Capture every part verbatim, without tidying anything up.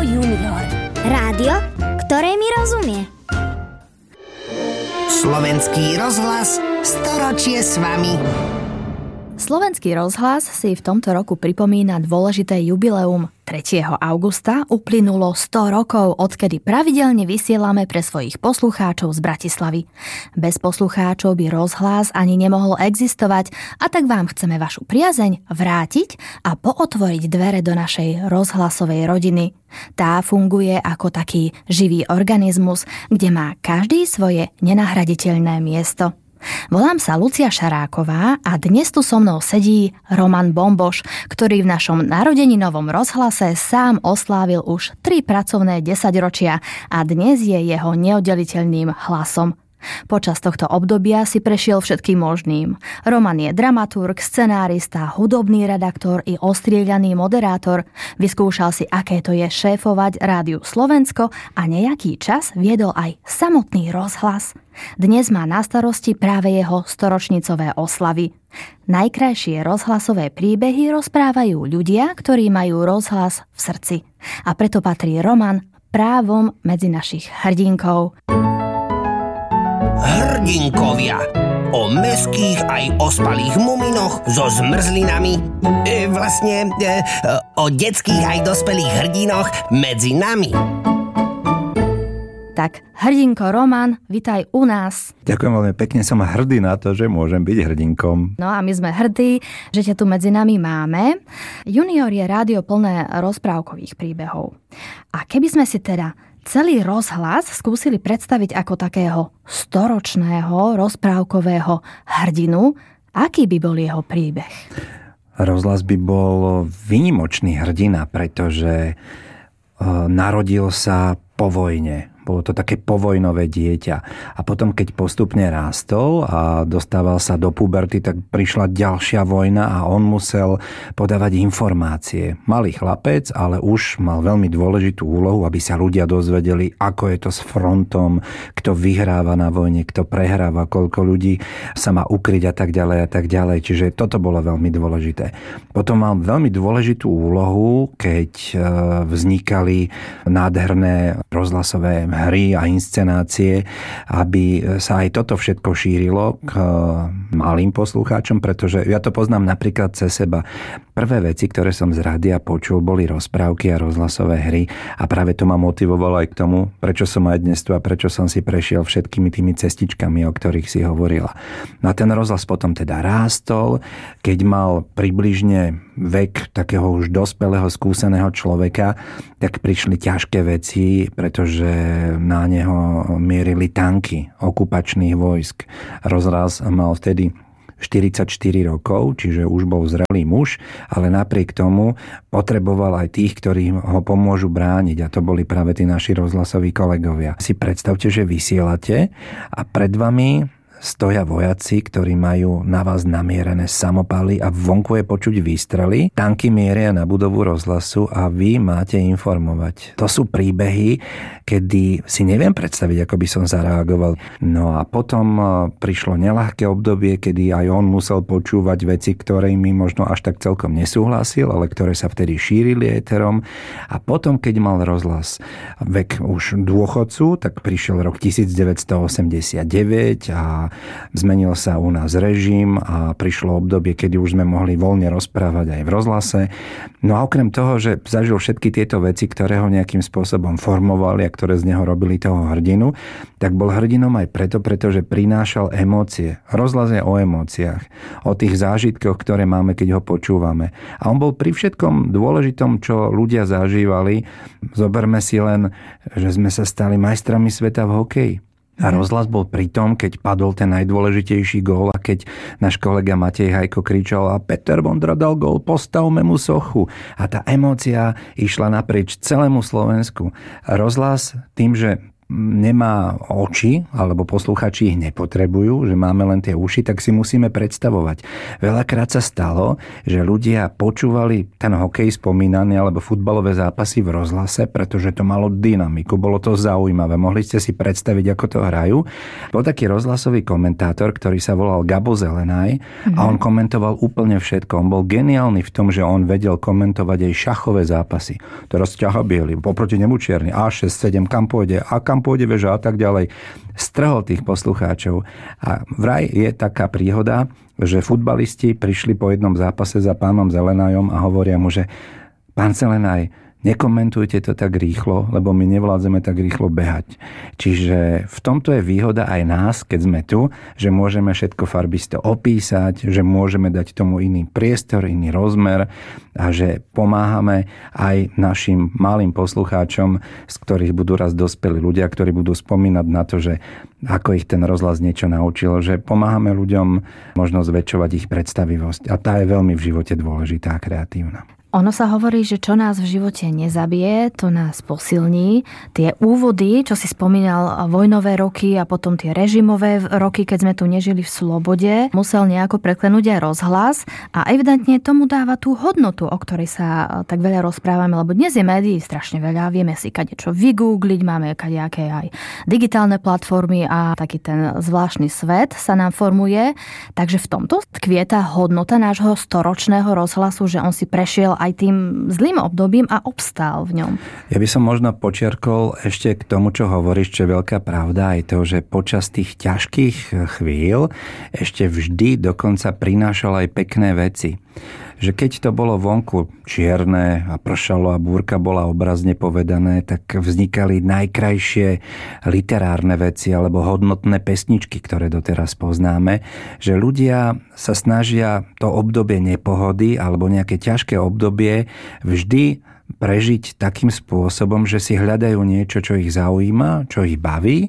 Junior. Rádio, ktoré mi rozumie. Slovenský rozhlas, storočie s vami. Slovenský rozhlas si v tomto roku pripomína dôležité jubileum. tretieho augusta uplynulo sto rokov, odkedy pravidelne vysielame pre svojich poslucháčov z Bratislavy. Bez poslucháčov by rozhlas ani nemohol existovať, a tak vám chceme vašu priazeň vrátiť a pootvoriť dvere do našej rozhlasovej rodiny. Tá funguje ako taký živý organizmus, kde má každý svoje nenahraditeľné miesto. Volám sa Lucia Šaráková a dnes tu so mnou sedí Roman Bomboš, ktorý v našom narodeninovom rozhlase sám oslávil už tri pracovné desaťročia a dnes je jeho neoddeliteľným hlasom. Počas tohto obdobia si prešiel všetkým možným. Roman je dramaturg, scenárista, hudobný redaktor i ostrieľaný moderátor. Vyskúšal si, aké to je šéfovať Rádiu Slovensko a nejaký čas viedol aj samotný rozhlas. Dnes má na starosti práve jeho storočnicové oslavy. Najkrajšie rozhlasové príbehy rozprávajú ľudia, ktorí majú rozhlas v srdci. A preto patrí Roman právom medzi našich hrdinkov. Hrdinkovia. O mäských aj ospalých muminoch so zmrzlinami. E, vlastne e, o detských aj dospelých hrdinoch medzi nami. Tak, hrdinko Roman, vitaj u nás. Ďakujem veľmi pekne, som hrdý na to, že môžem byť hrdinkom. No a my sme hrdí, že ťa tu medzi nami máme. Junior je rádio plné rozprávkových príbehov. A keby sme si teda celý rozhlas skúsili predstaviť ako takého storočného rozprávkového hrdinu, aký by bol jeho príbeh? Rozhlas by bol výnimočný hrdina, pretože narodil sa po vojne. Bolo to také povojnové dieťa. A potom, keď postupne rástol a dostával sa do puberty, tak prišla ďalšia vojna a on musel podávať informácie. Malý chlapec, ale už mal veľmi dôležitú úlohu, aby sa ľudia dozvedeli, ako je to s frontom, kto vyhráva na vojne, kto prehráva, koľko ľudí sa má ukryť a tak ďalej a tak ďalej. Čiže toto bolo veľmi dôležité. Potom mal veľmi dôležitú úlohu, keď vznikali nádherné rozhlasové hry a inscenácie, aby sa aj toto všetko šírilo k malým poslucháčom, pretože ja to poznám napríklad cez seba. Prvé veci, ktoré som z rádia počul, boli rozprávky a rozhlasové hry a práve to ma motivovalo aj k tomu, prečo som aj dnes tu a prečo som si prešiel všetkými tými cestičkami, o ktorých si hovorila. No a ten rozhlas potom teda rástol, keď mal približne vek takého už dospelého, skúseného človeka, tak prišli ťažké veci, pretože na neho mierili tanky okupačných vojsk. Rozhlas mal vtedy štyridsaťštyri rokov, čiže už bol zrelý muž, ale napriek tomu potreboval aj tých, ktorí ho pomôžu brániť, a to boli práve tí naši rozhlasoví kolegovia. Si predstavte, že vysielate a pred vami stoja vojaci, ktorí majú na vás namierené samopaly a vonku je počuť výstrely. Tanky mieria na budovu rozhlasu a vy máte informovať. To sú príbehy, kedy si neviem predstaviť, ako by som zareagoval. No a potom prišlo neľahké obdobie, kedy aj on musel počúvať veci, ktorými možno až tak celkom nesúhlasil, ale ktoré sa vtedy šírili éterom. A potom, keď mal rozhlas vek už dôchodcu, tak prišiel rok devätnásťstoosemdesiatdeväť a zmenil sa u nás režim a prišlo obdobie, kedy už sme mohli voľne rozprávať aj v rozhlase. No a okrem toho, že zažil všetky tieto veci, ktoré ho nejakým spôsobom formovali a ktoré z neho robili toho hrdinu, tak bol hrdinom aj preto, pretože prinášal emócie. Rozhlas je o emóciách, o tých zážitkoch, ktoré máme, keď ho počúvame. A on bol pri všetkom dôležitom, čo ľudia zažívali. Zoberme si len, že sme sa stali majstrami sveta v hokeji. A rozhlas bol pri tom, keď padol ten najdôležitejší gól a keď náš kolega Matej Hajko kričal: a Peter Vondra dal gól, postavme mu sochu. A tá emócia išla naprieč celému Slovensku. A rozhlas tým, že nemá oči, alebo posluchači ich nepotrebujú, že máme len tie uši, tak si musíme predstavovať. Veľakrát sa stalo, že ľudia počúvali ten hokej spomínaný alebo futbalové zápasy v rozhlase, pretože to malo dynamiku, bolo to zaujímavé. Mohli ste si predstaviť, ako to hrajú. Bol taký rozhlasový komentátor, ktorý sa volal Gabo Zelenaj mm-hmm. a on komentoval úplne všetko. On bol geniálny v tom, že on vedel komentovať aj šachové zápasy. Teraz ťaha biely, poproti nemu čierny, á šesť sedem, kam pôjde, a kam pôjde veža a tak ďalej. Strhol tých poslucháčov. A vraj je taká príhoda, že futbalisti prišli po jednom zápase za pánom Zelenajom a hovoria mu, že pán Zelenaj, nekomentujte to tak rýchlo, lebo my nevládzeme tak rýchlo behať. Čiže v tomto je výhoda aj nás, keď sme tu, že môžeme všetko farbisto opísať, že môžeme dať tomu iný priestor, iný rozmer a že pomáhame aj našim malým poslucháčom, z ktorých budú raz dospelí ľudia, ktorí budú spomínať na to, že ako ich ten rozhlas niečo naučil, že pomáhame ľuďom možno zväčšovať ich predstavivosť. A tá je veľmi v živote dôležitá a kreatívna. Ono sa hovorí, že čo nás v živote nezabije, to nás posilní. Tie úvody, čo si spomínal, vojnové roky a potom tie režimové roky, keď sme tu nežili v slobode, musel nejako preklenúť aj rozhlas a evidentne tomu dáva tú hodnotu, o ktorej sa tak veľa rozprávame, lebo dnes je médií strašne veľa, vieme si kadečo vygoogliť, máme kadejaké aj digitálne platformy a taký ten zvláštny svet sa nám formuje. Takže v tomto tkvie tá hodnota nášho storočného rozhlasu, že on si prešiel aj tým zlým obdobím a obstál v ňom. Ja by som možno počiarkol ešte k tomu, čo hovoríš, čo je veľká pravda, aj to, že počas tých ťažkých chvíľ ešte vždy dokonca prinášal aj pekné veci. Že keď to bolo vonku čierne a pršalo a búrka bola obrazne povedané, tak vznikali najkrajšie literárne veci alebo hodnotné pesničky, ktoré doteraz poznáme, že ľudia sa snažia to obdobie nepohody alebo nejaké ťažké obdobie vždy prežiť takým spôsobom, že si hľadajú niečo, čo ich zaujíma, čo ich baví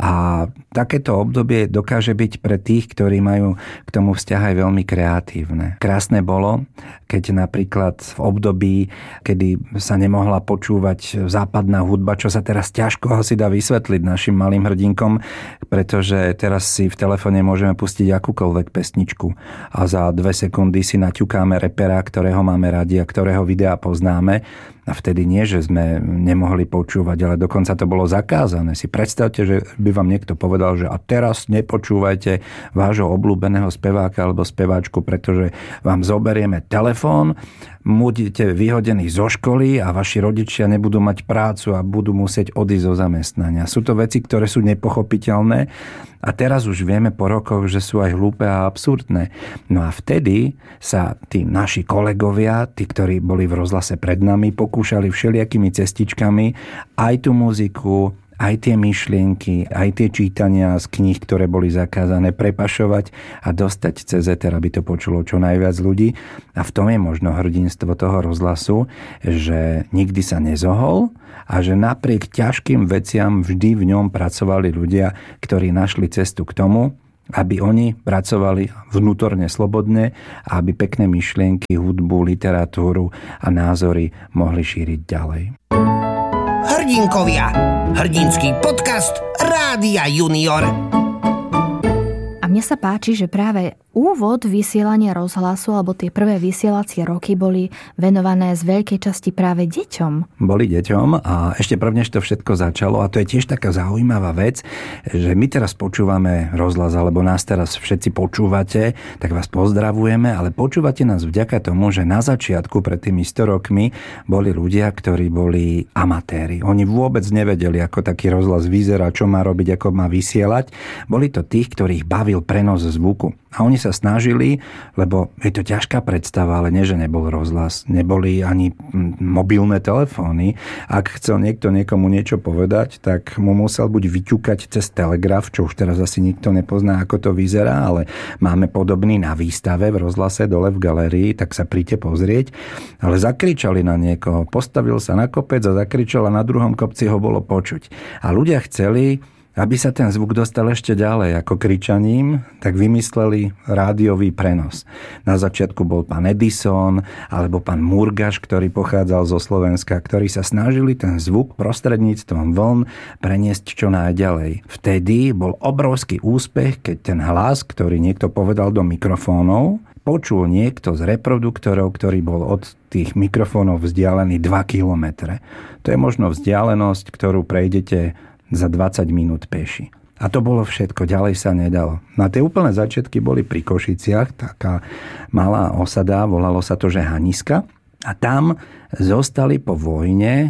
a takéto obdobie dokáže byť pre tých, ktorí majú k tomu vzťah aj veľmi kreatívne. Krásne bolo, keď napríklad v období, kedy sa nemohla počúvať západná hudba, čo sa teraz ťažko asi dá vysvetliť našim malým hrdinkom, pretože teraz si v telefóne môžeme pustiť akúkoľvek pesničku a za dve sekundy si naťukáme repera, ktorého máme radi a ktorého videa poznáme. A vtedy nie, že sme nemohli počúvať, ale dokonca to bolo zakázané. Si predstavte, že by vám niekto povedal, že a teraz nepočúvajte vášho obľúbeného speváka alebo speváčku, pretože vám zoberieme telefón, budete vyhodení zo školy a vaši rodičia nebudú mať prácu a budú musieť odísť zo zamestnania. Sú to veci, ktoré sú nepochopiteľné a teraz už vieme po rokoch, že sú aj hlúpe a absurdné. No a vtedy sa tí naši kolegovia, tí, ktorí boli v rozhlase pred nami, pokúšali všelijakými cestičkami aj tú muziku, aj tie myšlienky, aj tie čítania z kníh, ktoré boli zakázané, prepašovať a dostať cez éter, aby to počulo čo najviac ľudí. A v tom je možno hrdinstvo toho rozhlasu, že nikdy sa nezohol a že napriek ťažkým veciam vždy v ňom pracovali ľudia, ktorí našli cestu k tomu, aby oni pracovali vnútorne slobodne a aby pekné myšlienky, hudbu, literatúru a názory mohli šíriť ďalej. Hrdinkovia. Hrdinský podcast Rádia Junior. A mne sa páči, že práve úvod vysielania rozhlasu alebo tie prvé vysielacie roky boli venované z veľkej časti práve deťom. Boli deťom a ešte prvne, to všetko začalo a to je tiež taká zaujímavá vec, že my teraz počúvame rozhlas alebo nás teraz všetci počúvate, tak vás pozdravujeme, ale počúvate nás vďaka tomu, že na začiatku pred tými sto rokmi boli ľudia, ktorí boli amatéri. Oni vôbec nevedeli, ako taký rozhlas vyzerá, čo má robiť, ako má vysielať. Boli to tých, ktorých bavil prenos zvuku. A oni sa snažili, lebo je to ťažká predstava, ale nie, že nebol rozhlas, neboli ani mobilné telefóny. Ak chcel niekto niekomu niečo povedať, tak mu musel buď vyťukať cez telegraf, čo už teraz asi nikto nepozná, ako to vyzerá, ale máme podobný na výstave v rozhlase dole v galérii, tak sa príďte pozrieť. Ale zakričali na niekoho, postavil sa na kopec a zakričal a na druhom kopci ho bolo počuť. A ľudia chceli, Aby sa ten zvuk dostal ešte ďalej ako kričaním, tak vymysleli rádiový prenos. Na začiatku bol pán Edison alebo pán Murgaš, ktorý pochádzal zo Slovenska, ktorí sa snažili ten zvuk prostredníctvom vln preniesť čo najďalej. Vtedy bol obrovský úspech, keď ten hlas, ktorý niekto povedal do mikrofónov, počul niekto z reproduktorov, ktorý bol od tých mikrofónov vzdialený dva kilometre. To je možno vzdialenosť, ktorú prejdete za dvadsať minút peši. A to bolo všetko, ďalej sa nedalo. Na tie úplné začiatky boli pri Košiciach, taká malá osada, volalo sa to, že Haniska. A tam zostali po vojne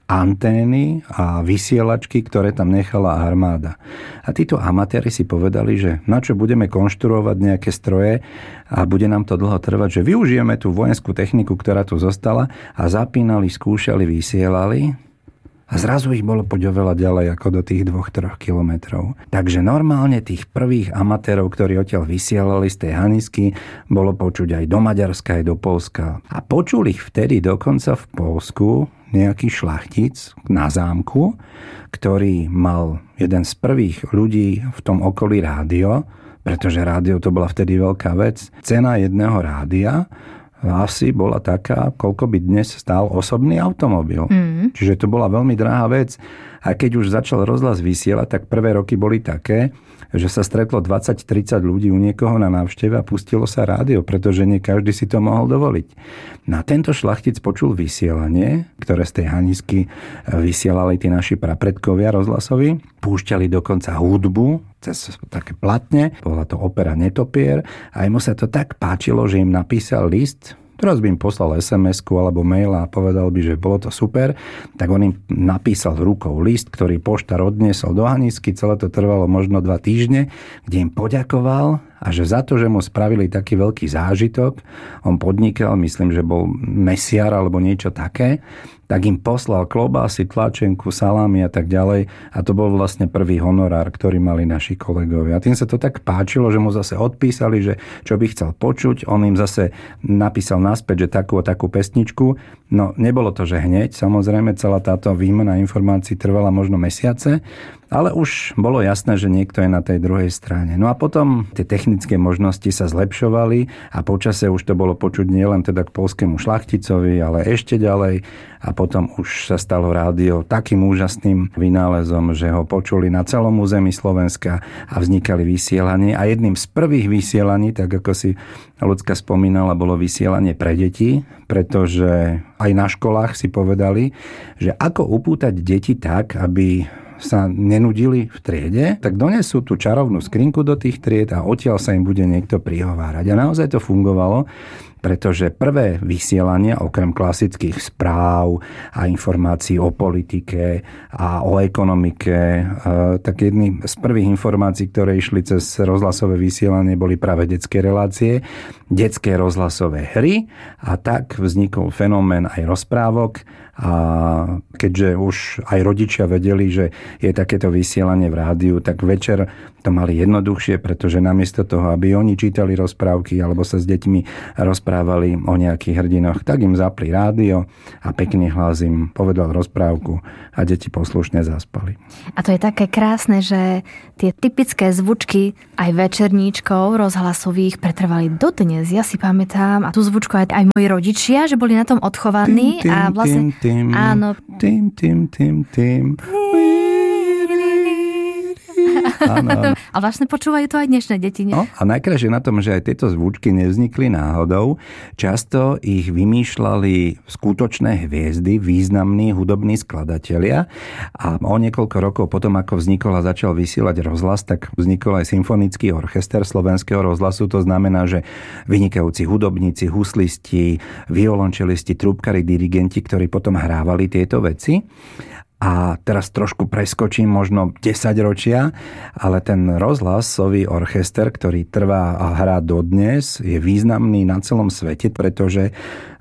antény a vysielačky, ktoré tam nechala armáda. A títo amatéri si povedali, že na čo budeme konštruovať nejaké stroje a bude nám to dlho trvať, že využijeme tú vojenskú techniku, ktorá tu zostala, a zapínali, skúšali, vysielali. A zrazu ich bolo poď oveľa ďalej ako do tých dvoch až troch kilometrov. Takže normálne tých prvých amatérov, ktorí odtiaľ vysielali z tej Hanisky, bolo počuť aj do Maďarska, aj do Poľska. A počul ich vtedy dokonca v Poľsku nejaký šlachtic na zámku, ktorý mal jeden z prvých ľudí v tom okolí rádio, pretože rádio to bola vtedy veľká vec. Cena jedného rádia asi bola taká, koľko by dnes stál osobný automobil. Mm. Čiže to bola veľmi drahá vec. A keď už začal rozhlas vysielať, tak prvé roky boli také, že sa stretlo dvadsať tridsať ľudí u niekoho na návšteve a pustilo sa rádio, pretože nie každý si to mohol dovoliť. Na tento šlachtic počul vysielanie, ktoré z tej Hanisky vysielali tí naši prapredkovia rozhlasoví. Púšťali dokonca hudbu cez také platne. Bola to opera Netopier a mu sa to tak páčilo, že im napísal list. Teraz by im poslal es em esku alebo mail a povedal by, že bolo to super. Tak on im napísal rukou list, ktorý poštár odniesol do Hanisky. Celé to trvalo možno dva týždne, kde im poďakoval a že za to, že mu spravili taký veľký zážitok, on podnikal, myslím, že bol mesiar alebo niečo také, tak im poslal klobásy, tlačenku, salámy a tak ďalej. A to bol vlastne prvý honorár, ktorý mali naši kolegovia. A tým sa to tak páčilo, že mu zase odpísali, že čo by chcel počuť. On im zase napísal naspäť, že takú a takú pesničku. No, nebolo to, že hneď. Samozrejme, celá táto výmena informácií trvala možno mesiace, ale už bolo jasné, že niekto je na tej druhej strane. No a potom tie technické možnosti sa zlepšovali a počase už to bolo počuť nielen teda k poľskému šlachticovi, ale ešte ďalej. A potom už sa stalo rádio takým úžasným vynálezom, že ho počuli na celom území Slovenska a vznikali vysielanie. A jedným z prvých vysielaní, tak ako si Ľudská spomínala, bolo vysielanie pre deti, pretože aj na školách si povedali, že ako upútať deti tak, aby sa nenudili v triede, tak donesú tú čarovnú skrinku do tých tried a odtiaľ sa im bude niekto prihovárať. A naozaj to fungovalo, pretože prvé vysielania, okrem klasických správ a informácií o politike a o ekonomike, tak jedny z prvých informácií, ktoré išli cez rozhlasové vysielanie, boli práve detské relácie, detské rozhlasové hry a tak vznikol fenomén aj rozprávok. A keďže už aj rodičia vedeli, že je takéto vysielanie v rádiu, tak večer to mali jednoduchšie, pretože namiesto toho, aby oni čítali rozprávky alebo sa s deťmi rozprávali o nejakých hrdinoch, tak im zapli rádio a pekný hlas im povedal rozprávku a deti poslušne zaspali. A to je také krásne, že tie typické zvučky aj večerníčkov rozhlasových pretrvali dodnes. Ja si pamätám, a tú zvučku aj, aj moji rodičia, že boli na tom odchovaní tým, tým, a vlastne... Tým, tým, áno. Tým, tým, tým, tým. Áno. A vlastne počúvajú to aj dnešné deti, nie? No, a najkrajšie na tom, že aj tieto zvučky nevznikli náhodou. Často ich vymýšľali skutočné hviezdy, významní hudobní skladatelia. A o niekoľko rokov potom, ako vznikol a začal vysielať rozhlas, tak vznikol aj symfonický orchester Slovenského rozhlasu. To znamená, že vynikajúci hudobníci, huslisti, violončelisti, trúbkari, dirigenti, ktorí potom hrávali tieto veci. A teraz trošku preskočím možno desaťročia, ale ten rozhlasový orchester, ktorý trvá a hrá dodnes, je významný na celom svete, pretože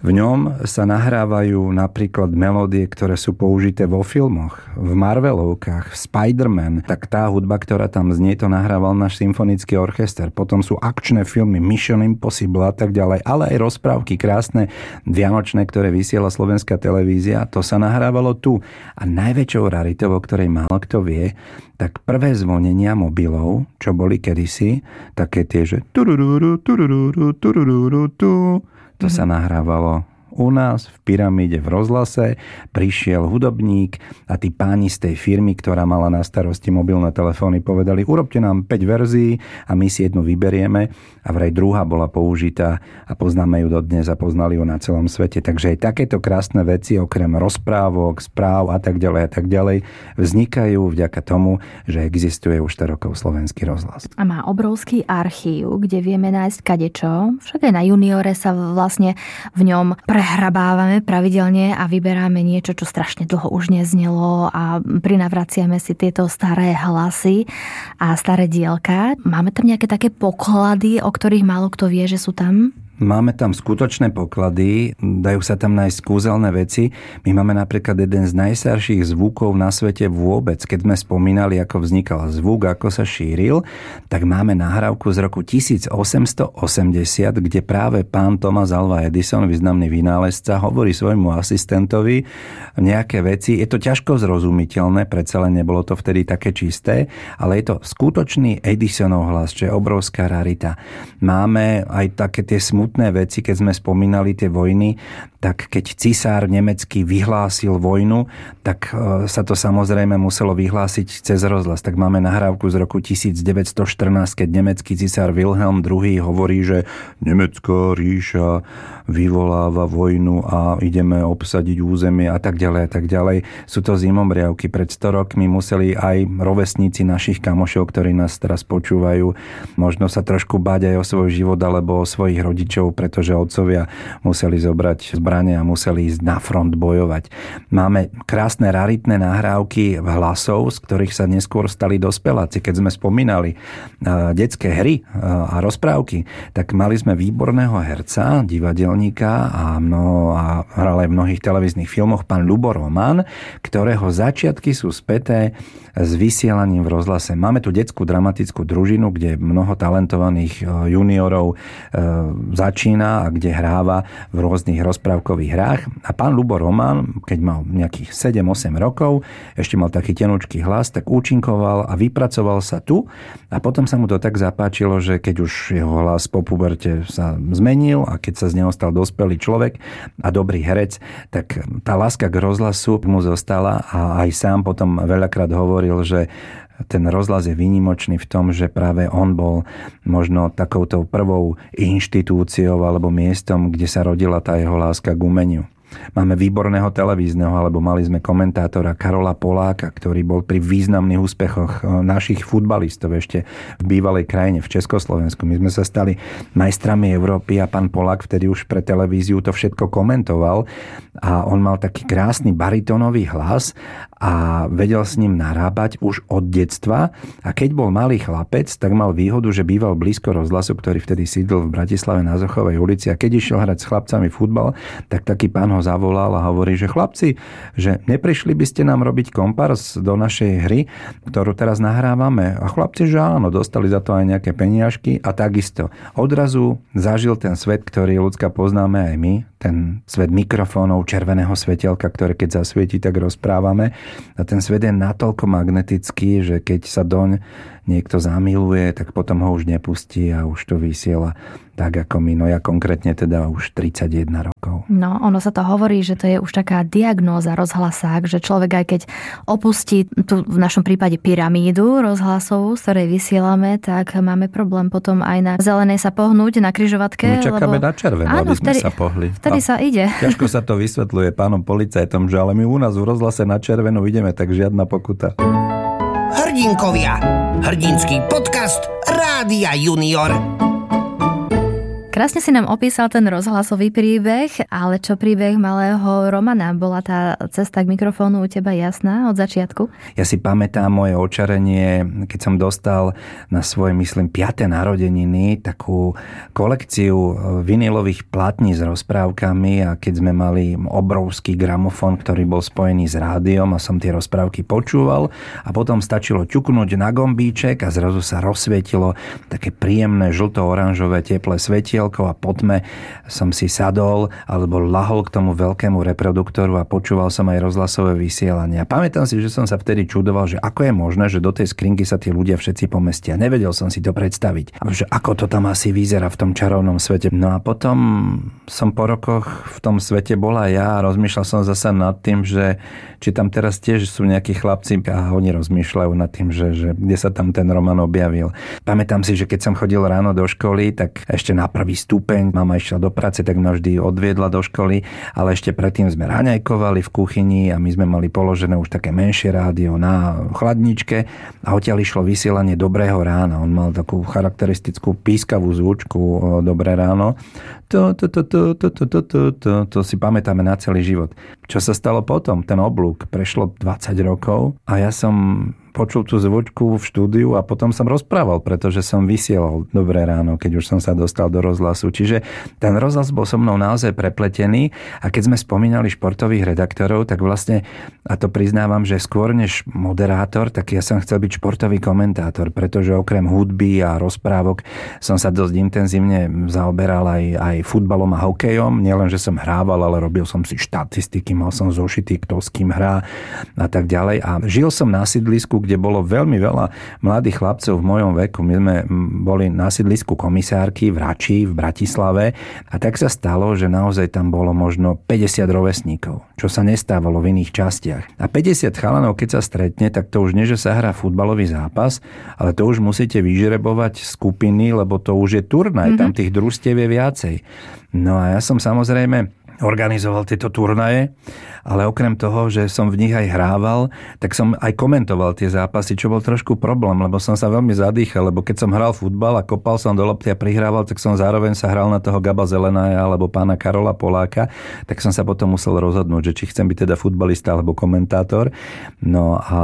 V ňom sa nahrávajú napríklad melódie, ktoré sú použité vo filmoch, v Marvelovkách, v Spider-Man. Tak tá hudba, ktorá tam znie, to nahrával náš symfonický orchester. Potom sú akčné filmy Mission Impossible a tak ďalej, ale aj rozprávky krásne vianočné, ktoré vysiela slovenská televízia. To sa nahrávalo tu. A najväčšou raritou, o ktorej málo kto vie, tak prvé zvonenia mobilov, čo boli kedysi, také tie, že turururu, turururu, turururu, tu, to sa nahrávalo u nás v Pyramíde v rozhlase. Prišiel hudobník a tí páni z tej firmy, ktorá mala na starosti mobilné telefóny, povedali, urobte nám päť verzií a my si jednu vyberieme. A vraj druhá bola použitá a poznáme ju dodnes a poznali ju na celom svete. Takže aj takéto krásne veci, okrem rozprávok, správ a tak ďalej a tak ďalej, vznikajú vďaka tomu, že existuje už sto rokov Slovenský rozhlas. A má obrovský archív, kde vieme nájsť kadečo. Však aj na Juniore sa vlastne v ňom prehrabávame pravidelne a vyberáme niečo, čo strašne dlho už neznelo a prinavraciame si tieto staré hlasy a staré dielka. Máme tam nejaké také poklady, o ktorých málo kto vie, že sú tam? Máme tam skutočné poklady, dajú sa tam nájsť kúzelné veci. My máme napríklad jeden z najstarších zvukov na svete vôbec. Keď sme spomínali, ako vznikal zvuk, ako sa šíril, tak máme nahrávku z roku tisícosemstoosemdesiat, kde práve pán Thomas Alva Edison, významný vynálezca, hovorí svojmu asistentovi nejaké veci. Je to ťažko zrozumiteľné, predsa len nebolo to vtedy také čisté, ale je to skutočný Edisonov hlas, čo je obrovská rarita. Máme aj také tie smutné veci, keď sme spomínali tie vojny, tak keď cisár nemecký vyhlásil vojnu, tak sa to samozrejme muselo vyhlásiť cez rozhlas. Tak máme nahrávku z roku devätnásťstoštrnásť, keď nemecký cisár Wilhelm druhý. hovorí, že nemecká ríša vyvoláva vojnu a ideme obsadiť územie a tak ďalej a tak ďalej. Sú to zimomriavky. Pred sto rokmi museli aj rovesníci našich kamošov, ktorí nás teraz počúvajú, možno sa trošku báť aj o svoj život alebo o svojich rodičov, pretože otcovia museli zobrať zbrane a museli ísť na front bojovať. Máme krásne raritné nahrávky hlasov, z ktorých sa neskôr stali dospeláci. Keď sme spomínali detské hry a rozprávky, tak mali sme výborného herca, divadelníka a, mnoho, a hral aj v mnohých televíznych filmoch, pán Ľubo Roman, ktorého začiatky sú späté s vysielaním v rozhlase. Máme tu detskú dramatickú družinu, kde mnoho talentovaných juniorov začína a kde hráva v rôznych rozprávkových hrách. A pán Ľubo Roman, keď mal nejakých sedem osem rokov, ešte mal taký tenučký hlas, tak účinkoval a vypracoval sa tu a potom sa mu to tak zapáčilo, že keď už jeho hlas po puberte sa zmenil a keď sa z neho stal dospelý človek a dobrý herec, tak tá láska k rozhlasu mu zostala a aj sám potom veľakrát hovoril, že ten rozhlas je výnimočný v tom, že práve on bol možno takouto prvou inštitúciou alebo miestom, kde sa rodila tá jeho láska k umeniu. Máme výborného televízneho, alebo mali sme komentátora Karola Poláka, ktorý bol pri významných úspechoch našich futbalistov ešte v bývalej krajine, v Československu. My sme sa stali majstrami Európy a pán Polák vtedy už pre televíziu to všetko komentoval a on mal taký krásny baritónový hlas a vedel s ním narábať už od detstva a keď bol malý chlapec, tak mal výhodu, že býval blízko rozhlasu, ktorý vtedy sídlil v Bratislave na Zochovej ulici a keď išiel hrať s chlapcami futbal, tak taký pán ho zavolal a hovorí, že chlapci, že neprišli by ste nám robiť kompárs do našej hry, ktorú teraz nahrávame. A chlapci, že áno, dostali za to aj nejaké peniažky a takisto. Odrazu zažil ten svet, ktorý ľudská poznáme aj my, ten svet mikrofónov, červeného svetielka, ktoré keď zasvietí, tak rozprávame. A ten svet je natoľko magnetický, že keď sa doň niekto zamiluje, tak potom ho už nepustí a už to vysiela tak ako my. No ja konkrétne teda už tridsaťjeden rokov. No, ono sa to hovorí, že to je už taká diagnóza rozhlasák, že človek aj keď opustí tu v našom prípade pyramídu rozhlasovú, z ktorej vysielame, tak máme problém potom aj na zelenej sa pohnúť, na križovatke. My čakáme lebo... na červenú, Áno, aby sme vtedy, sa pohli. Vtedy a sa ide. Ťažko sa to vysvetľuje pánom policajtom, že ale my u nás v rozhlase na červenú ideme, tak žiadna pokuta. Hrdinkovia. Hrdinský podcast Rádia Junior. Krásne si nám opísal ten rozhlasový príbeh, ale čo príbeh malého Romana? Bola tá cesta k mikrofónu u teba jasná od začiatku? Ja si pamätám moje očarenie, keď som dostal na svoje, myslím, piate narodeniny takú kolekciu vinilových platní s rozprávkami a keď sme mali obrovský gramofón, ktorý bol spojený s rádiom a som tie rozprávky počúval a potom stačilo ťuknúť na gombíček a zrazu sa rozsvietilo také príjemné žlto-oranžové teplé svetielko a po tme som si sadol alebo lahol k tomu veľkému reproduktoru a počúval som aj rozhlasové vysielania. Pamätám si, že som sa vtedy čudoval, že ako je možné, že do tej skrinky sa tí ľudia všetci pomestia. Nevedel som si to predstaviť. A že ako to tam asi vyzerá v tom čarovnom svete. No a potom som po rokoch v tom svete bola ja a rozmýšľal som zasa nad tým, že či tam teraz tiež sú nejakí chlapci a oni rozmýšľajú nad tým, že, že kde sa tam ten Roman objavil. Pamätám si, že keď som chodil ráno do školy, tak ešte na prvý stupeň mama išla do práce, tak ma vždy odviedla do školy, ale ešte predtým sme raňajkovali v kuchyni a my sme mali položené už také menšie rádio na chladničke a odtiaľ išlo vysielanie Dobrého rána. On mal takú charakteristickú pískavú zvučku Dobré ráno. To, to, to, to, to, to, to, to, to, to si pamätáme na celý život. Čo sa stalo potom? Ten oblúk. Prešlo dvadsať rokov a ja som počul tú zvučku v štúdiu a potom som rozprával, pretože som vysielal Dobré ráno, keď už som sa dostal do rozhlasu. Čiže ten rozhlas bol so mnou naozaj prepletený a keď sme spomínali športových redaktorov, tak vlastne, a to priznávam, že skôr než moderátor, tak ja som chcel byť športový komentátor, pretože okrem hudby a rozprávok som sa dosť intenzívne zaoberal aj, aj futbalom a hokejom. Nielen, že som hrával, ale robil som si štatistiky, mal som zošitý, kto s kým hrá a tak ďalej. A žil som na sídlisku, kde bolo veľmi veľa mladých chlapcov v mojom veku. My sme boli na sídlisku komisárky v Rači, v Bratislave a tak sa stalo, že naozaj tam bolo možno päťdesiat rovesníkov, čo sa nestávalo v iných častiach. A päťdesiat chalanov, keď sa stretne, tak to už nie, že sa hrá futbalový zápas, ale to už musíte vyžrebovať skupiny, lebo to už je turnaj, mm-hmm. tam tých družstiev je viacej. No a ja som samozrejme organizoval tieto turnaje, ale okrem toho, že som v nich aj hrával, tak som aj komentoval tie zápasy, čo bol trošku problém, lebo som sa veľmi zadýchal, lebo keď som hral futbal a kopal som do lopty a prihrával, tak som zároveň sa hral na toho Gaba Zelenaja alebo pána Karola Poláka, tak som sa potom musel rozhodnúť, že či chcem byť teda futbalista alebo komentátor. No a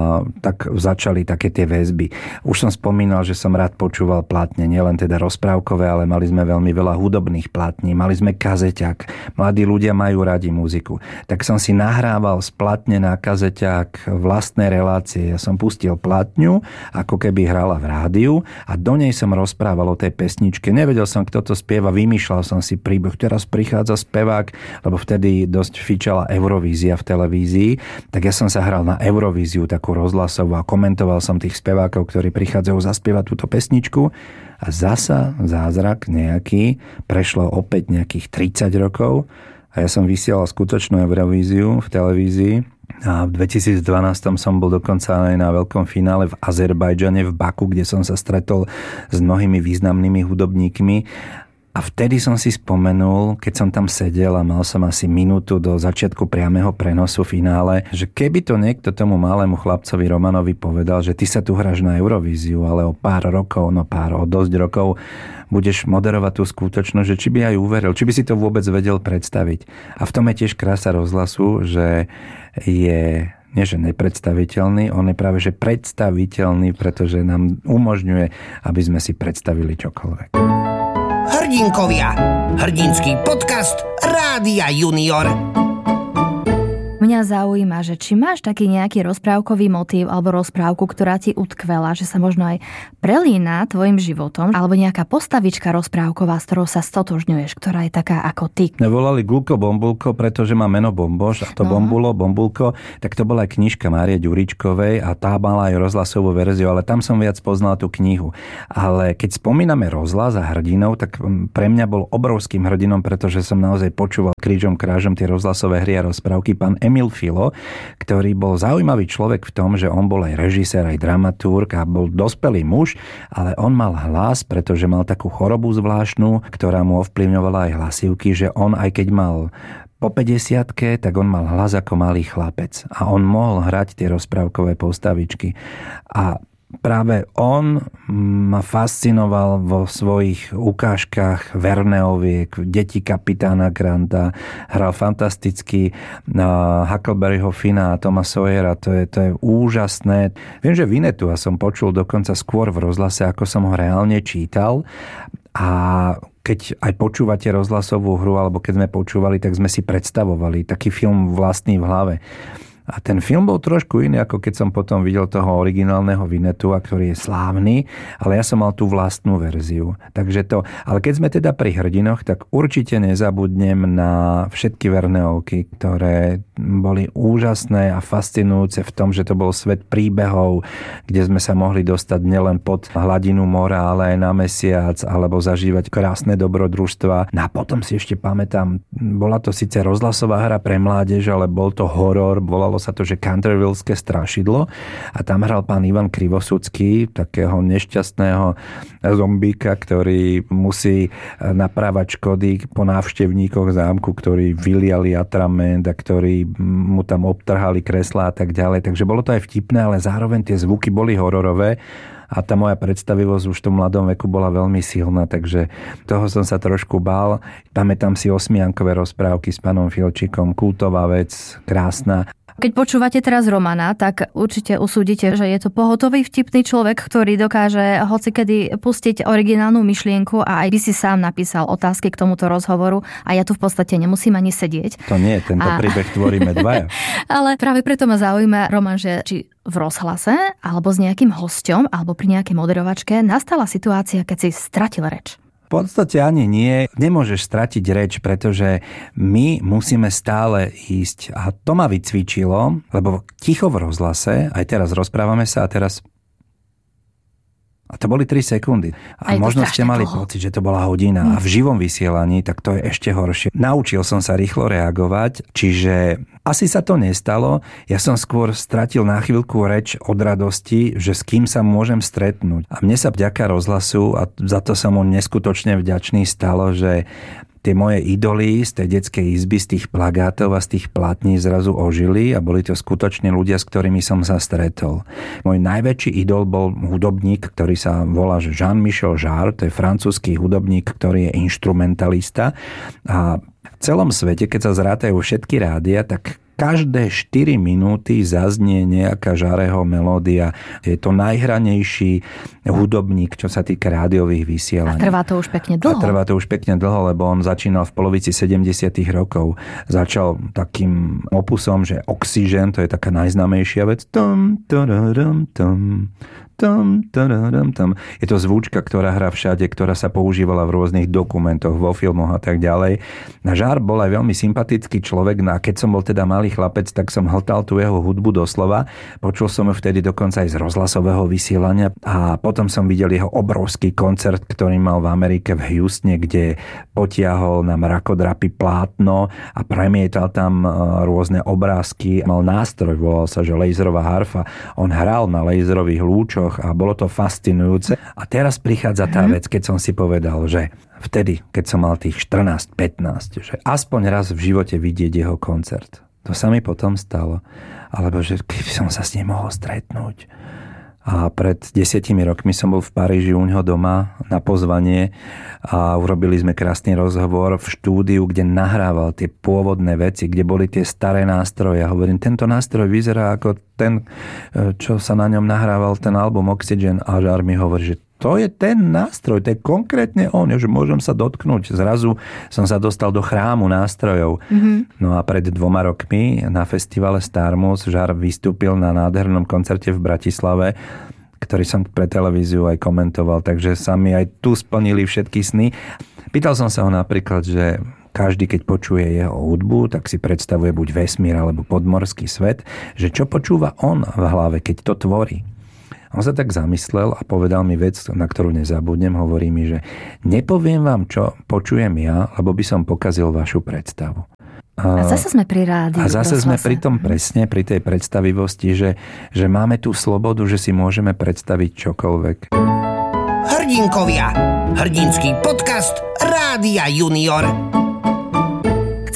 tak začali také tie väzby. Už som spomínal, že som rád počúval platne, nielen teda rozprávkové, ale mali sme veľmi veľa hudobných platní, mali sme kazeťak. Mladí ľudia majú radi muziku. Tak som si nahrával z platne na kazeťák vlastné relácie. Ja som pustil platňu, ako keby hrala v rádiu a do nej som rozprával o tej pesničke. Nevedel som, kto to spieva, vymýšľal som si príbeh. Teraz prichádza spevák, lebo vtedy dosť fičala Eurovízia v televízii. Tak ja som sa hral na Eurovíziu, takú rozhlasovú a komentoval som tých spevákov, ktorí prichádzajú zaspievať túto pesničku. A zasa zázrak nejaký, prešlo opäť nejakých tridsať rokov a ja som vysielal skutočnú Eurovíziu v televízii a v dvetisícdvanásť som bol dokonca aj na veľkom finále v Azerbajdžane v Baku, kde som sa stretol s mnohými významnými hudobníkmi. A vtedy som si spomenul, keď som tam sedel a mal som asi minútu do začiatku priameho prenosu finále, že keby to niekto tomu malému chlapcovi Romanovi povedal, že ty sa tu hráš na Eurovíziu, ale o pár rokov, no pár, o dosť rokov budeš moderovať tú skutočnosť, že či by aj uveril, či by si to vôbec vedel predstaviť. A v tom je tiež krása rozhlasu, že je nie že nepredstaviteľný, on je práve že predstaviteľný, pretože nám umožňuje, aby sme si predstavili čokoľvek. Hrdinkovia. Hrdinský podcast Rádia Junior. Mňa zaujíma, že či máš taký nejaký rozprávkový motív alebo rozprávku, ktorá ti utkvela, že sa možno aj prelína tvojim životom, alebo nejaká postavička rozprávková, s ktorou sa stotožňuješ, ktorá je taká ako ty. Mňa volali Gulko Bombulko, pretože má meno Bomboš a to no. Bombulo, Bombulko, tak to bola aj knižka Márie Ďuričkovej a tá mala aj rozhlasovú verziu, ale tam som viac poznal tú knihu. Ale keď spomíname rozhlas a hrdinov, tak pre mňa bol obrovským hrdinom, pretože som naozaj počúval krížom krážom tie rozhlasové hry a rozprávky. Pán Emil Filo, ktorý bol zaujímavý človek v tom, že on bol aj režisér, aj dramaturg a bol dospelý muž, ale on mal hlas, pretože mal takú chorobu zvláštnu, ktorá mu ovplyvňovala aj hlasivky, že on aj keď mal po päťdesiatke, tak on mal hlas ako malý chlapec a on mohol hrať tie rozprávkové postavičky. A práve on ma fascinoval vo svojich ukážkach Verneoviek, Deti kapitána Granta, hral fantasticky Huckleberryho Finna a Toma Sawyera, to je, to je úžasné. Viem, že Vinetu a som počul dokonca skôr v rozhlase, ako som ho reálne čítal. A keď aj počúvate rozhlasovú hru, alebo keď sme počúvali, tak sme si predstavovali taký film vlastný v hlave. A ten film bol trošku iný, ako keď som potom videl toho originálneho Vinetua, ktorý je slávny, ale ja som mal tú vlastnú verziu. Takže to, ale keď sme teda pri hrdinoch, tak určite nezabudnem na všetky Verneovky, ktoré boli úžasné a fascinujúce v tom, že to bol svet príbehov, kde sme sa mohli dostať nielen pod hladinu mora, ale aj na mesiac, alebo zažívať krásne dobrodružstva. No a potom si ešte pamätám, bola to síce rozhlasová hra pre mládež, ale bol to horor, volalo sa to, že Cantervilleské strašidlo a tam hral pán Ivan Krivosudský, takého nešťastného zombíka, ktorý musí naprávať škody po návštevníkoch zámku, ktorí vyliali atrament a ktorí mu tam obtrhali kreslá a tak ďalej. Takže bolo to aj vtipné, ale zároveň tie zvuky boli hororové a tá moja predstavivosť už v tom mladom veku bola veľmi silná, takže toho som sa trošku bál. Pamätám si osmiankové rozprávky s pánom Filčikom, kultová vec, krásna. Keď počúvate teraz Romana, tak určite usúdite, že je to pohotový vtipný človek, ktorý dokáže hocikedy pustiť originálnu myšlienku a aj by si sám napísal otázky k tomuto rozhovoru a ja tu v podstate nemusím ani sedieť. To nie, tento a... príbeh tvoríme dvaja. Ale práve preto ma zaujíma, Roman, že či v rozhlase alebo s nejakým hosťom alebo pri nejakej moderovačke nastala situácia, keď si stratil reč. V podstate ani nie. Nemôžeš stratiť reč, pretože my musíme stále ísť. A to ma vycvičilo, lebo ticho v rozhlase, aj teraz rozprávame sa a teraz... A to boli tri sekundy. A možno ste mali dlho. Pocit, že to bola hodina. Mm. A v živom vysielaní, tak to je ešte horšie. Naučil som sa rýchlo reagovať, čiže asi sa to nestalo. Ja som skôr stratil na chvíľku reč od radosti, že s kým sa môžem stretnúť. A mne sa vďaka rozhlasu, a za to som mu neskutočne vďačný, stalo, že tie moje idoly z tej detskej izby, z tých plagátov a z tých platní zrazu ožili a boli to skutočne ľudia, s ktorými som sa stretol. Môj najväčší idol bol hudobník, ktorý sa volá Jean-Michel Jarre, to je francúzsky hudobník, ktorý je inštrumentalista a v celom svete, keď sa zrátajú všetky rádia, tak každé štyri minúty zaznie nejaká Jarreho melódia. Je to najhranejší hudobník, čo sa týka rádiových vysielaní. A trvá to už pekne dlho. A trvá to už pekne dlho, lebo on začínal v polovici sedemdesiatych rokov. Začal takým opusom, že Oxygen, to je taká najznámejšia vec. Tom, tadadam, tom. Tam, tam, tam. Je to zvučka, ktorá hrá všade, ktorá sa používala v rôznych dokumentoch, vo filmoch a tak ďalej. Jarre bol aj veľmi sympatický človek, no a keď som bol teda malý chlapec, tak som hltal tú jeho hudbu doslova. Počul som ju vtedy dokonca aj z rozhlasového vysielania a potom som videl jeho obrovský koncert, ktorý mal v Amerike v Houstone, kde potiahol na mrakodrapy plátno a premietal tam rôzne obrázky. Mal nástroj, volal sa, že laserová harfa. On hral na laserových lúčoch a bolo to fascinujúce. A teraz prichádza tá vec, keď som si povedal, že vtedy, keď som mal tých štrnásť pätnásť, že aspoň raz v živote vidieť jeho koncert. To sa mi potom stalo. Alebo že keby som sa s ním mohol stretnúť. A pred desiatimi rokmi som bol v Paríži u ňoho doma na pozvanie a urobili sme krásny rozhovor v štúdiu, kde nahrával tie pôvodné veci, kde boli tie staré nástroje. A hovorím, tento nástroj vyzerá ako ten, čo sa na ňom nahrával, ten album Oxygen. A Jarre mi hovorí, že to je ten nástroj, to je konkrétne on, že môžem sa dotknúť. Zrazu som sa dostal do chrámu nástrojov. Mm-hmm. No a pred dvoma rokmi na festivale Starmus Jarre vystúpil na nádhernom koncerte v Bratislave, ktorý som pre televíziu aj komentoval, takže sa mi aj tu splnili všetky sny. Pýtal som sa ho napríklad, že každý, keď počuje jeho hudbu, tak si predstavuje buď vesmír alebo podmorský svet, že čo počúva on v hlave, keď to tvorí. On sa tak zamyslel a povedal mi vec, na ktorú nezabudnem. Hovorí mi, že nepoviem vám, čo počujem ja, lebo by som pokazil vašu predstavu. A zase sme pri rádiu. A zase sme pri tom presne, pri tej predstavivosti, že, že máme tú slobodu, že si môžeme predstaviť čokoľvek. Hrdinkovia. Hrdinský podcast Rádia Junior. Chcem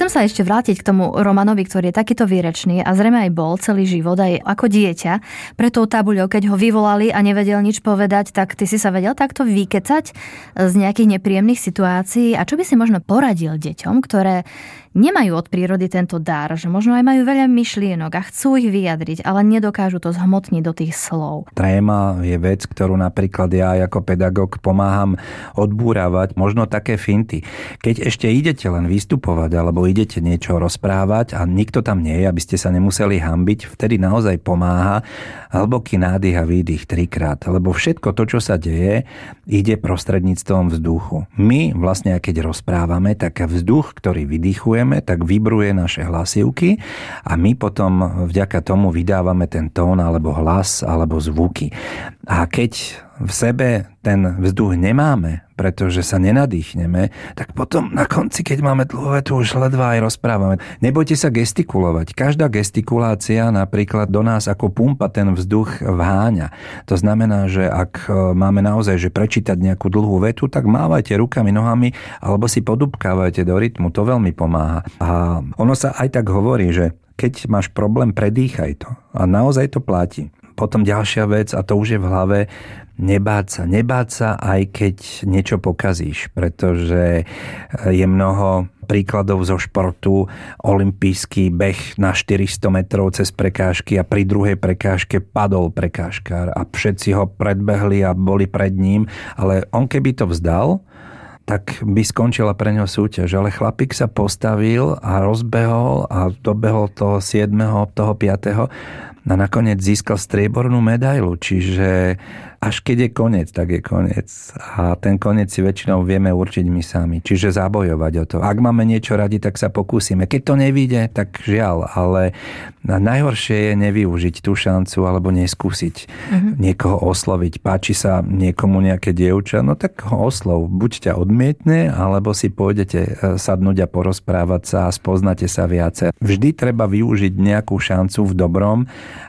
Môžem sa ešte vrátiť k tomu Romanovi, ktorý je takýto výrečný a zrejme aj bol celý život aj ako dieťa. Pre tou tabuľou, keď ho vyvolali a nevedel nič povedať, tak ty si sa vedel takto vykecať z nejakých nepríjemných situácií. A čo by si možno poradil deťom, ktoré nemajú od prírody tento dar, že možno aj majú veľa myšlienok a chcú ich vyjadriť, ale nedokážu to zhmotniť do tých slov? Tréma je vec, ktorú napríklad ja ako pedagóg pomáham odbúravať, možno také finty. Keď ešte idete len vystupovať alebo idete niečo rozprávať a nikto tam nie je, aby ste sa nemuseli hanbiť, vtedy naozaj pomáha hlboký nádych a výdych trikrát, lebo všetko to, čo sa deje, ide prostredníctvom vzduchu. My vlastne, keď rozprávame, tak vzduch, ktorý vydýchuje, tak vibruje naše hlasivky a my potom vďaka tomu vydávame ten tón alebo hlas alebo zvuky. A keď v sebe ten vzduch nemáme, pretože sa nenadýchneme, tak potom na konci, keď máme dlhú vetu, už ledva aj rozprávame. Nebojte sa gestikulovať. Každá gestikulácia napríklad do nás ako pumpa ten vzduch vháňa. To znamená, že ak máme naozaj že prečítať nejakú dlhú vetu, tak mávajte rukami, nohami alebo si podúbkávajte do rytmu. To veľmi pomáha. A ono sa aj tak hovorí, že keď máš problém, predýchaj to. A naozaj to platí. Potom ďalšia vec, a to už je v hlave, nebáť sa. Nebáť sa, aj keď niečo pokazíš, pretože je mnoho príkladov zo športu, olympijský beh na štyristo metrov cez prekážky a pri druhej prekážke padol prekážkár a všetci ho predbehli a boli pred ním, ale on keby to vzdal, tak by skončila pre ňo súťaž. Ale chlapík sa postavil a rozbehol a dobehol toho siedmeho, toho piateho a nakoniec získal striebornú medailu. Čiže až keď je koniec, tak je koniec. A ten koniec si väčšinou vieme určiť my sami. Čiže zabojovať o to. Ak máme niečo radi, tak sa pokúsime. Keď to nevíde, tak žiaľ. Ale najhoršie je nevyužiť tú šancu alebo neskúsiť uh-huh. niekoho osloviť. Páči sa niekomu nejaké dievča, no tak ho oslov. Buď ťa odmietne, alebo si pôjdete sadnúť a porozprávať sa a spoznáte sa viacej. Vždy treba využiť nejakú šancu v dobrom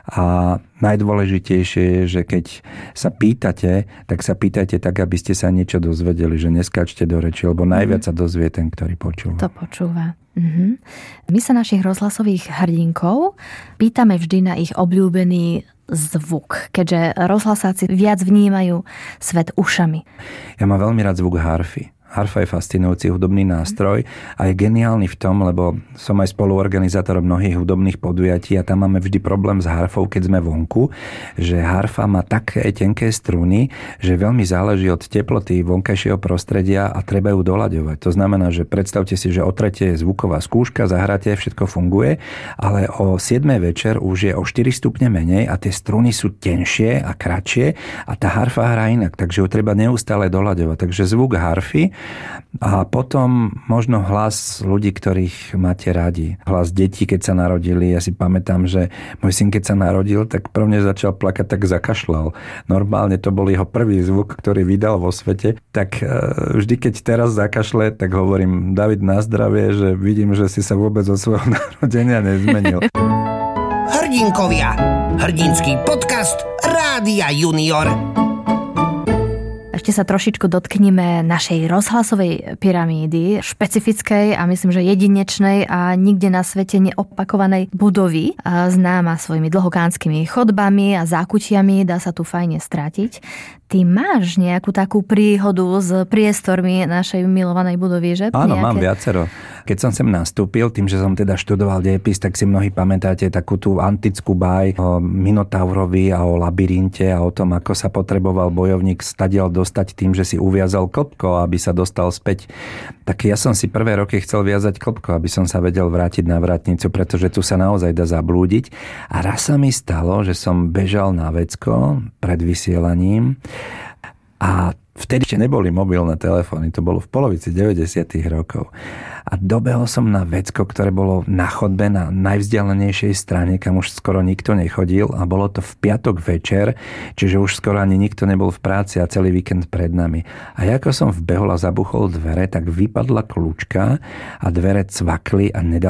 a najdôležitejšie je, že keď sa pýtate, tak sa pýtajte tak, aby ste sa niečo dozvedeli, že neskáčte do reči, lebo najviac sa dozvie ten, ktorý počúva. To počúva. Mhm. My sa našich rozhlasových hrdinkov pýtame vždy na ich obľúbený zvuk, keďže rozhlasáci viac vnímajú svet ušami. Ja mám veľmi rád zvuk harfy. Harfa je fascinujúci hudobný nástroj a je geniálny v tom, lebo som aj spoluorganizátorom mnohých hudobných podujatí a tam máme vždy problém s harfou, keď sme vonku, že harfa má také tenké struny, že veľmi záleží od teploty vonkajšieho prostredia a treba ju doľaďovať. To znamená, že predstavte si, že o tretej je zvuková skúška, zahráte, všetko funguje, ale o siedmej večer už je o štyri stupne menej a tie struny sú tenšie a kratšie a tá harfa hrá inak, takže ju treba neustále doľaďovať. Takže zvuk harfy a potom možno hlas ľudí, ktorých máte radi. Hlas detí, keď sa narodili. Ja si pamätám, že môj syn, keď sa narodil, tak prvne začal plakať, tak zakašľal. Normálne to bol jeho prvý zvuk, ktorý vydal vo svete. Tak vždy, keď teraz zakašle, tak hovorím, David, na zdravie, že vidím, že si sa vôbec od svojho narodenia nezmenil. Hrdinkovia. Hrdinský podcast Rádia Junior. Ešte sa trošičku dotknime našej rozhlasovej pyramídy, špecifickej a myslím, že jedinečnej a nikde na svete neopakovanej budovy, známa svojimi dlhokánskymi chodbami a zákutiami, dá sa tu fajne strátiť. Ty máš nejakú takú príhodu s priestormi našej milovanej budovy, že? Áno, Nejaké... mám viacero. Keď som sem nastúpil, tým, že som teda študoval dejepis, tak si mnohí pamätáte takú tú antickú báj o Minotaurovi a o labyrinte a o tom, ako sa potreboval bojovník stadiaľ dostať tým, že si uviazal klbko, aby sa dostal späť. Tak ja som si prvé roky chcel viazať klbko, aby som sa vedel vrátiť na vrátnicu, pretože tu sa naozaj dá zablúdiť. A raz sa mi stalo, že som bežal na vecko pred vysielaním a vtedy ešte neboli mobilné telefóny, to bolo v polovici deväťdesiatych rokov. A dobehol som na vecko, ktoré bolo na chodbe na najvzdialenejšej strane, kam už skoro nikto nechodil a bolo to v piatok večer, čiže už skoro ani nikto nebol v práci a celý víkend pred nami. A ako som vbehol a zabuchol dvere, tak vypadla kľúčka a dvere cvakli a nedalo